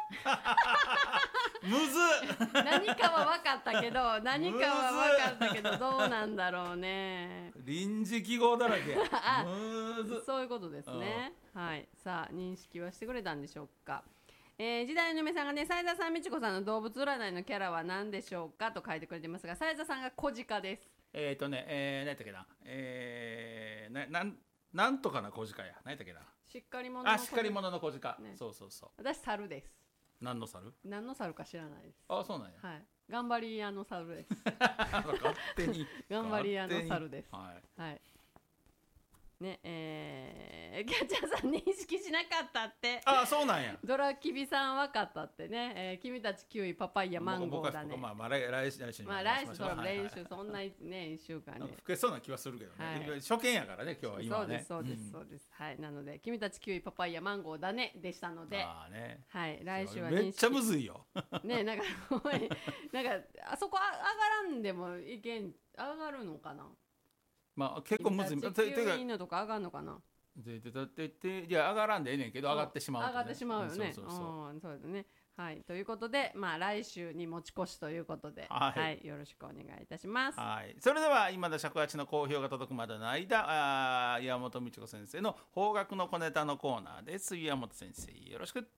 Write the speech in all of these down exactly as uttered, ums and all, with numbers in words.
むず何かは分かったけど何かは分かったけどどうなんだろうね。 臨時記号だらけやむずそういうことですね。はい、さあ認識はしてくれたんでしょうか。えー、時代の嫁さんがね、斉田さん、美智子さんの動物占いのキャラは何でしょうかと書いてくれてますが、斉田さんが小鹿です。 えっ、ー、とね、えー、何やったっけな、えー、ななんなんとかな小鹿や、何やったっけな、 しっかり者の小鹿。 あ、しっかり者の小鹿、 ね、 そうそうそう。 私猿です。 何の猿？ 何の猿か知らないです。 あ、そうなんや。 はい、頑張り屋の猿です。 勝手に頑張り屋の猿です。 はい、 はいね、えー、キャッチャーさん認識しなかったって。 あ、そうなんや。 ドラキビさん分かったってね、えー、君たちキウイパパイヤマンゴーだね。 まあまあ来来来週にまあ来週その練習そんなね一週間ね。 老けそうな気はするけどね。はい、初見やからね今日は今ね。 そうですそうですそうです。うん、はい、なので君たちキウイパパイヤマンゴーだねでしたので。ああね。はい、来週は認識。 めっちゃむずいよ。 ね、なんかなんかあそこあ上がらんでもいけん、上がるのかな。 まあ結構むずい。 君たちキウイのとか上がるのかな。 ででででいや上がらんでええねんけど上がってしまう、ね、 上がってしまうよね。 そうそうそう、 うん、そうですね。はい、ということで、まあ来週に持ち越しということで、 はい、 はい、よろしくお願いいたします。 はい、それでは今田尺八の好評が届くまでの間、あ岩本美智子先生の邦楽の小ネタのコーナーです。岩本先生よろしく。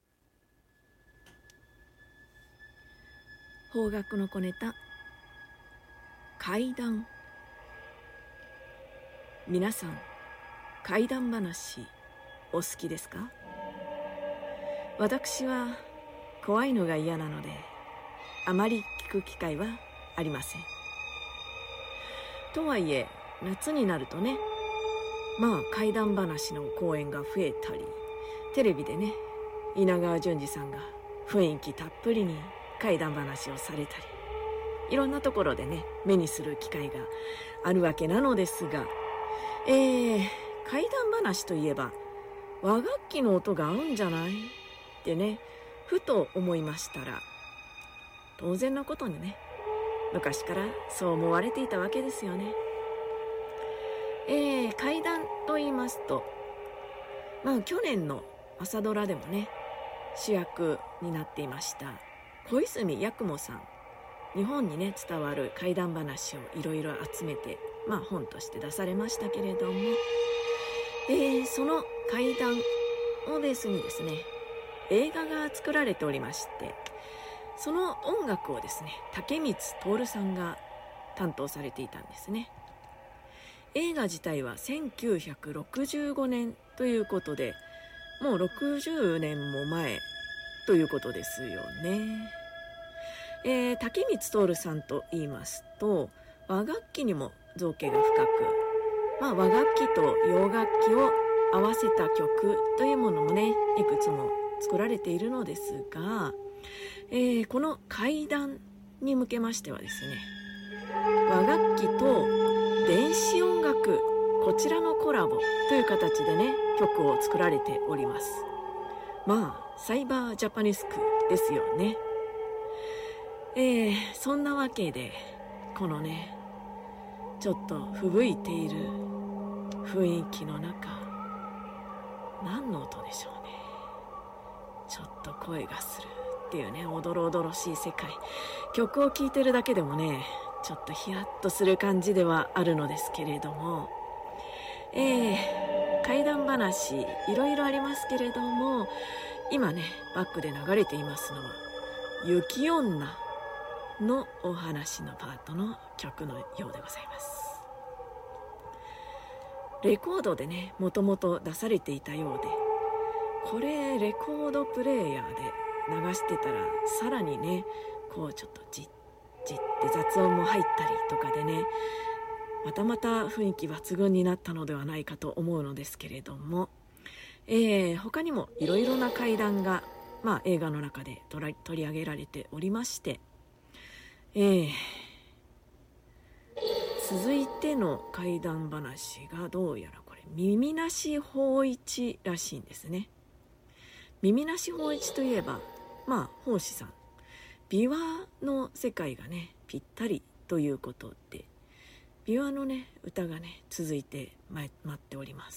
邦楽の小ネタ、怪談。皆さん怪談話お好きですか？私は怖いのが嫌なのであまり聞く機会はありません。とはいえ夏になるとね、まあ怪談話の公演が増えたり、テレビでね稲川淳二さんが雰囲気たっぷりに怪談話をされたり、いろんなところでね目にする機会があるわけなのですが、えー、怪談話といえば和楽器の音が合うんじゃないってねふと思いましたら、当然のことにね昔からそう思われていたわけですよね。えー、怪談と言いますと、まあ去年の朝ドラでもね主役になっていました小泉八雲さん、日本にね伝わる怪談話をいろいろ集めて、まあ本として出されましたけれども、えー、その怪談をベースにですね映画が作られておりまして、その音楽をですね竹光徹さんが担当されていたんですね。映画自体はせんきゅうひゃくろくじゅうごねんということで、もうろくじゅうねんも前ということですよね。えー、竹光徹さんと言いますと和楽器にも造詣が深く、まあ、和楽器と洋楽器を合わせた曲というものもねいくつも作られているのですが、えー、この怪談に向けましてはですね、和楽器と電子音楽、こちらのコラボという形でね曲を作られております。まあサイバージャパニスクですよね。えー、そんなわけでこのねちょっと吹雪いている雰囲気の中、何の音でしょうね。ちょっと声がするっていうねおどろおどろしい世界、曲を聴いてるだけでもねちょっとヒヤッとする感じではあるのですけれども、えー、怪談話いろいろありますけれども、今ねバックで流れていますのは雪女のお話のパートの曲のようでございます。レコードでねもともと出されていたようで、これレコードプレーヤーで流してたらさらにねこうちょっとじっじって雑音も入ったりとかでねまたまた雰囲気抜群になったのではないかと思うのですけれども、えー、他にもいろいろな怪談が、まあ、映画の中で取り上げられておりまして、えー、続いての怪談話がどうやらこれ耳なし芳一らしいんですね。耳なし芳一といえばまあ法師さん、琵琶の世界がねぴったりということで、琵琶のね歌がね続いて待っております。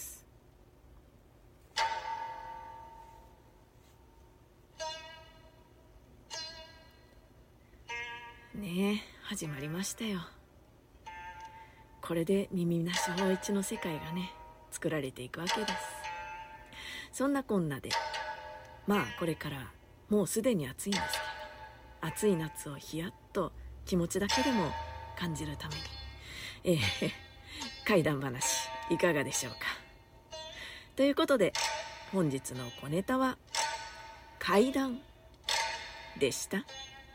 ねえ、始まりましたよ。これで耳なし芳一の世界がね、作られていくわけです。そんなこんなで、まあこれからもうすでに暑いんですけれど、暑い夏をひやっと気持ちだけでも感じるために、えー、怪談話いかがでしょうか。ということで本日の小ネタは怪談でした。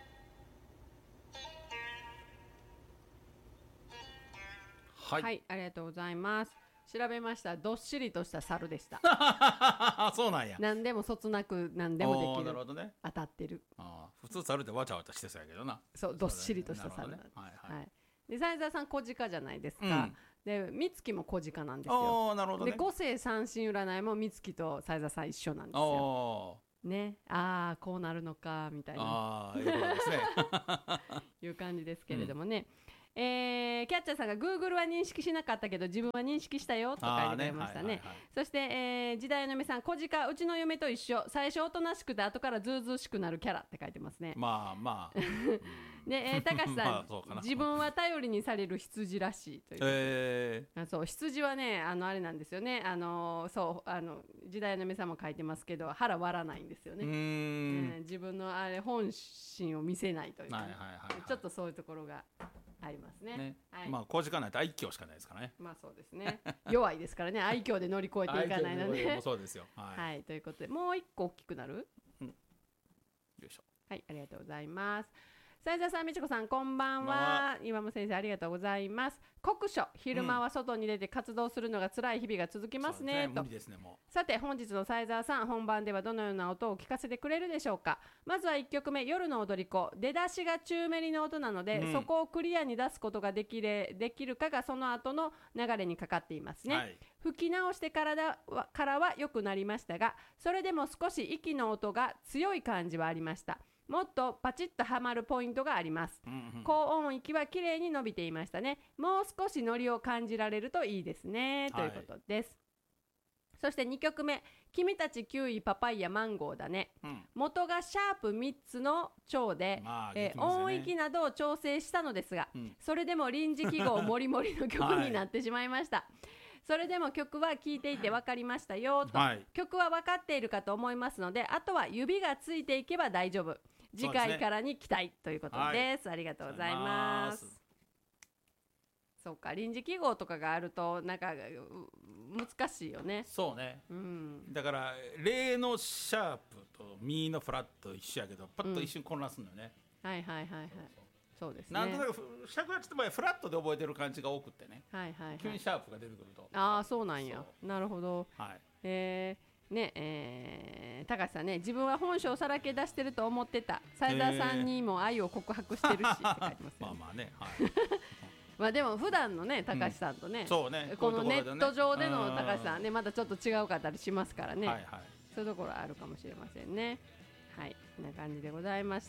はい、 はい、ありがとうございます。調べました。どっしりとした猿でした。 そうなんや。 何でもそつなく何でもできる。 なるほどね。 当たってる。 あ普通猿ってわちゃわちゃしてそうやけどな。 そう、どっしりとした猿なんです。 ね、はいはい。はい、 で斉沢さん小鹿じゃないですか。うん、で美月も小鹿なんですよ。なるほどね。 で五星三神占いも美月と斉沢さん一緒なんですよ。ね、ああこうなるのかみたいな。 ああいうことですね。 いう感じですけれどもね。うんえー、キャッチャーさんが Google は認識しなかったけど自分は認識したよと書いてくれましたね。ねはいはいはい、そして、えー、時代の嫁さん小鹿うちの嫁と一緒最初おとなしくて後からずうずうしくなるキャラって書いてますね。 まあまあで、えー、高橋さん、まあ、自分は頼りにされる羊らしいという、えー、あそう羊はねあのあれなんですよねあのそうあの時代の嫁さんも書いてますけど腹割らないんですよね。うーん、えー、自分のあれ本心を見せないという、ねはいはいはいはい、ちょっとそういうところがありますね。ねはい、まあ小鹿ないと愛嬌しかないですからね。 まあそうですね。弱いですからね。愛嬌で乗り越えていかないので。 そうですよ。はい、 はい。ということでもう一個大きくなる。 うん、よいしょ。 はい、ありがとうございます。斉沢さん、みちこさん、こんばんは。岩本先生、ありがとうございます。酷暑、昼間は外に出て活動するのが辛い日々が続きますね。 うん、 と。 無理ですね、もう。 さて、本日の斉沢さん、本番ではどのような音を聞かせてくれるでしょうか。まずはいっきょくめ、夜の踊り子。出だしが中メリの音なので、うん、そこをクリアに出すことができれ、できるかがその後の流れにかかっていますね。はい、吹き直してからだからは良くなりましたが、それでも少し息の音が強い感じはありました。もっとパチッとはまるポイントがあります、うんうん、高音域は綺麗に伸びていましたね。もう少しノリを感じられるといいですね、はい、ということです。そしてにきょくめ、君たちキウイパパイヤマンゴーだね、うん、元がシャープみっつの調で、まあえーね、音域などを調整したのですが、うん、それでも臨時記号もりもりの曲になってしまいました、はい、それでも曲は聴いていて分かりましたよと、はい、曲は分かっているかと思いますので、あとは指がついていけば大丈夫。次回からに期待ということです。はい、ありがとうございます。そうか、臨時記号とかがあるとなんか難しいよね。 そうね、うん、だからレのシャープとミのフラット一緒やけどパッと一瞬混乱するのよね、 うん、はいはいはいはい、そうですね。 なんとなく尺八って場合フラットで覚えてる感じが多くってね、 はいはいはい、 急にシャープが出てくると、 ああそうなんや、なるほど、 はい、 えーねえー、高橋さんね、自分は本性をさらけ出してると思ってた。斉沢さんにも愛を告白してるしって書いてますよ、ね、まあまあね、はい、まあでも普段のね高橋さんとね、うん、そうね、このネット上での高橋さんねまたちょっと違うかったりしますからね、はいはい、そういうところあるかもしれませんね。はい、こんな感じでございました。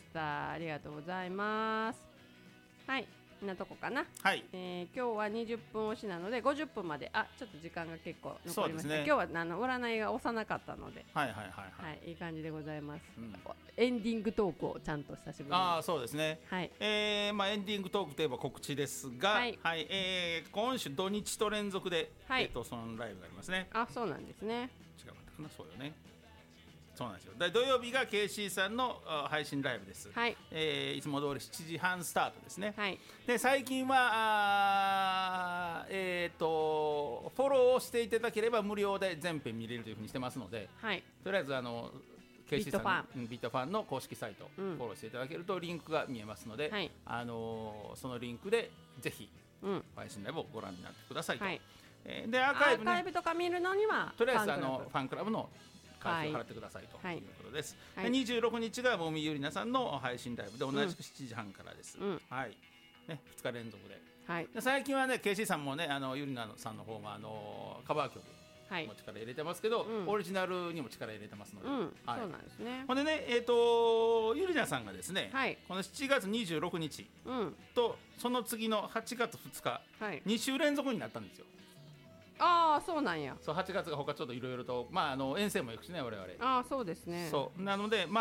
ありがとうございます。はい、こんなとこかな。はい、えー、今日はにじゅっぷん押しなのでごじゅっぷんまで、あ、ちょっと時間が結構残りました。ね、今日はあの占いが幼かったので、はいはいはいはい、はい、いい感じでございます。うん、エンディングトークをちゃんと久しぶりに。 ああそうですね。はい、えー、まあエンディングトークといえば告知ですが、はい、はい、えー、今週土日と連続で、はい、えっとそのライブがありますね。 あ、そうなんですね。 違かったかな、そうよね。そうなんですよ。で土曜日が ケーシー さんの配信ライブです、はい、えー、いつも通りしちじはんスタートですね、はい、で最近はあ、えー、とフォローをしていただければ無料で全編見れるというふうにしてますので、はい、とりあえずあの ケーシー さんのビットファンの公式サイト、うん、フォローしていただけるとリンクが見えますので、はい、あのー、そのリンクでぜひ、うん、配信ライブをご覧になってくださいと、はい、えー、でアーカイブ、ね、 アーカイブとか見るのにはとりあえずあのファンクラブの会費を払ってくださいということです、はいはい、でにじゅうろくにちがもみゆりなさんの配信ライブで同じくしちじはんからです、うん、はいね、ふつか連続で、はい、で最近はね ケーシー さんもねあのゆりなさんの方があのカバー曲も力入れてますけど、はい、オリジナルにも力入れてますので、うんはい、そうなんですね。ほんでね、えーとゆりなさんがですね、はい、このしちがつにじゅうろくにちと、うん、その次のはちがつふつか、はい、にしゅう連続になったんですよ。 ああそうなんや。 そうはちがつが他ちょっといろいろとまああの遠征も行くしね我々。 ああそうですね。 そうなのでまあ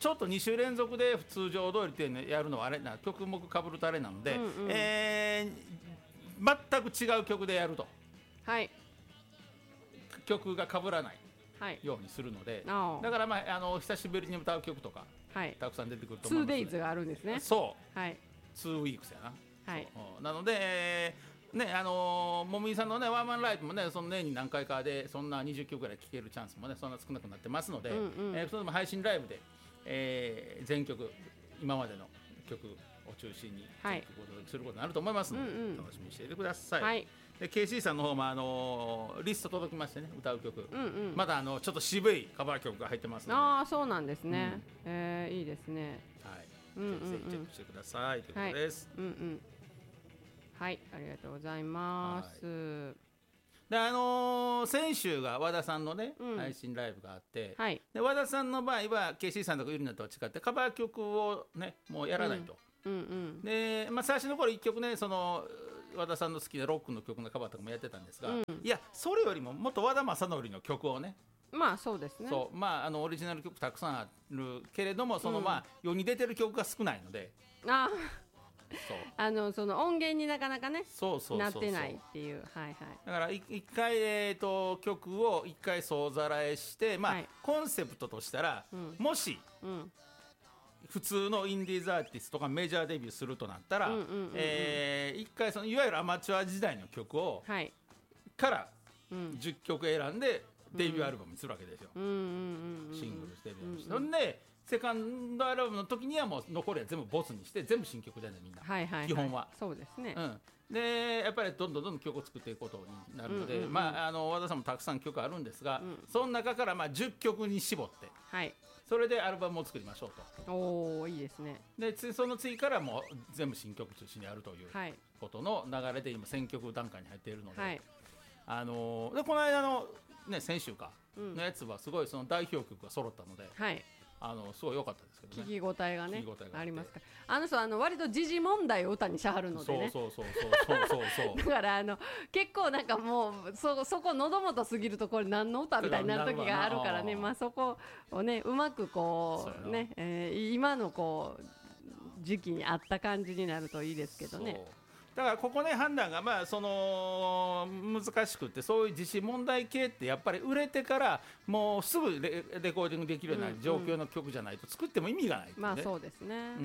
ちょっとに週連続で通常通りっていうのやるのはあれな曲目かぶるとあれなので、うんうん、えー、全く違う曲でやると、 はい、 曲がかぶらないようにするので、はい、だから、まあ、あの久しぶりに歌う曲とか、はい、たくさん出てくると思います、ね、 ツーデイズがあるんですね。 そう、 はい、 ツーウィークスやな、 はい、 なので、えーね、あのー、もみじさんのねワンマンライブもねその年に何回かでそんなにじゅっきょくぐらい聴けるチャンスもねそんな少なくなってますので、うんうん、えー、それでも配信ライブで、えー、全曲今までの曲を中心に全曲をすることになると思いますので、はい、楽しみにしていてください、はい、で ケーシー さんの方も、あのー、リスト届きましてね歌う曲、うんうん、まだあのちょっと渋いカバー曲が入ってますので、 ああそうなんですね、うん、えー、いいですね、 はい、うんうんうん、ぜひチェックしてくださいということです、 はい、うんうん、はい、ありがとうございます、はい、 であのー、先週が和田さんのね、うん、配信ライブがあって、はい、で和田さんの場合は ケーシー さんとかゆりなとは違ってカバー曲をねもうやらないと、うんうんうん、で、まあ、最初の頃いっきょくねその和田さんの好きなロックの曲のカバーとかもやってたんですが、うん、いやそれよりももっと和田正則の曲をね、 まあそうですね、 そうまああのオリジナル曲たくさんあるけれどもその、うん、まあ世に出てる曲が少ないので、 あそうあのその音源になかなかねそうそうそうそうなってないっていう、はいはい、 だから一回、えー、と曲を一回総ざらえして、まあはい、コンセプトとしたら、うん、もし、うん、普通のインディーズアーティストがメジャーデビューするとなったら一回そのいわゆるアマチュア時代の曲を、はい、からじゅっきょく選んでデビューアルバムにするわけですよ、シングルデビューして、うんうん、でセカンドアルバムの時にはもう残りは全部ボツにして全部新曲じゃないみんな、はいはいはい、基本はそうですね、 うん、でやっぱりどんどんどんどん曲を作っていくことになるので、うんうんうん、まあ、あの和田さんもたくさん曲あるんですが、うん、その中からまあじゅっきょくに絞って、はい、それでアルバムを作りましょうと。 おーいいですね。 でその次からもう全部新曲中心にやるということの流れで今選曲段階に入っているので、はい、あのでこの間の、ね、先週かのやつはすごいその代表曲が揃ったので、はい、あのすごい良かったですけどね。 聞き応えがねありますから、あの人あの割と時事問題を歌にしはるのでね、 そうそうそうそうそうそうだからあの結構なんかもう そ, そこ喉元すぎるとこれ何の歌みたいになる時があるからね、まあそこをねうまくこうね、えー、今のこう時期に合った感じになるといいですけどね。 だからここね判断がまあその難しくて、そういう時事問題系ってやっぱり売れてからもうすぐ レ, レコーディングできるような状況の曲じゃないと作っても意味がない、ね、 まあそうですね、 うん、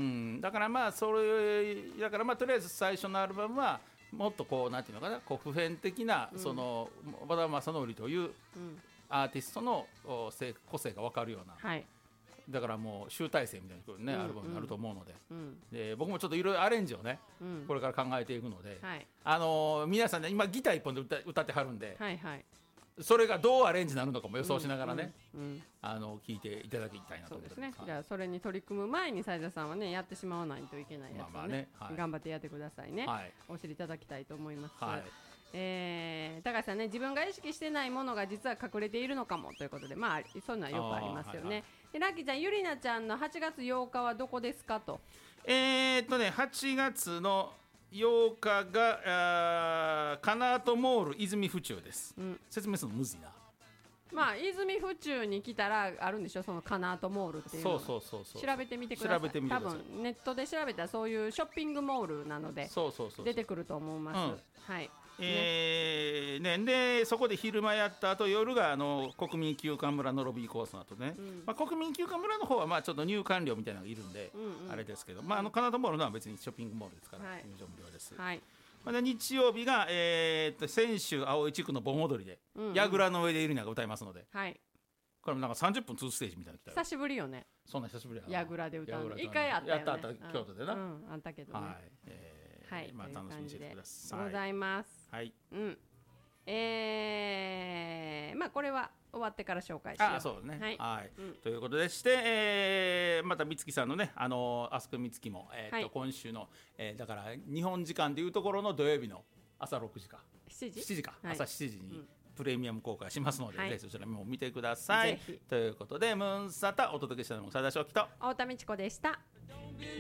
だからまあそれだからまあとりあえず最初のアルバムはもっとこうなんていうのかな、こう普遍的なその和田正則というアーティストの個性が分かるような、はい、だからもう集大成みたいな、ね、うんうん、アルバムになると思うので、うん、で僕もちょっといろいろアレンジをね、うん、これから考えていくので、はい、あのー、皆さんね今ギター一本で 歌, 歌ってはるんで、はいはい、それがどうアレンジになるのかも予想しながらね、うんうんうん、あの聞いていただきたいなと思います。 そうですね、はい、じゃあそれに取り組む前に斉田さんはねやってしまわないといけないやつをね、まあまあね、はい、頑張ってやってくださいね、はい、お知りいただきたいと思います、はい、えー、高橋さんね、自分が意識してないものが実は隠れているのかもということで、まあそういうのはよくありますよね、はいはい、でラッキーちゃん、ゆりなちゃんのはちがつようかはどこですかと。 えーっとねはちがつのようかがカナートモール泉府中です、うん、説明するのむずいな。 まあ泉府中に来たらあるんでしょ、そのカナートモールっていうの。 そうそうそうそう、 調べてみてください。調べてみてください。多分ネットで調べたらそういうショッピングモールなので出てくると思います。うん、はい。 えーね、でそこで昼間やった後夜があの国民休暇村のロビーコースの後ね、うん、まあ、国民休暇村の方はまあちょっと入館料みたいなのがいるんで、うんうん、あれですけど、まあ、あのカナダモールのは別にショッピングモールですから、はい、入場無料です、はい。まあ、で日曜日が、えー、っと先週青い地区の盆踊りで、うんうん、櫓の上でイルニャが歌いますので、はい、これもなんかさんじゅっぷんにステージみたいなの来たよ。 久しぶりよね。 そんな久しぶりやな。 櫓で歌うの一回あったよね。 やったあった京都でな、 うん、あったけどね、はい、 えーはい、まあ、楽しみにしてください。 ございます。はい、うん、えー、まあこれは終わってから紹介しよう。 あ、そうね、はい、はい、うん、ということでして、えー、また美月さんのね、あのー、アスク美月も、えーっとはい、今週の、えー、だから日本時間でいうところの土曜日の朝ろくじかしちじ、 しちじか、はい、朝しちじに、うん、プレミアム公開しますので、 はい、 ぜひそちらも見てください。ということでムーンサタお届けしたのも佐田翔希と太田美智子でした。